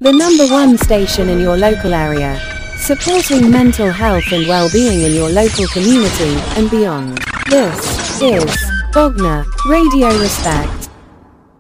the #1 station in your local area, supporting mental health and well-being in your local community and beyond. This is Bogner Radio Respect.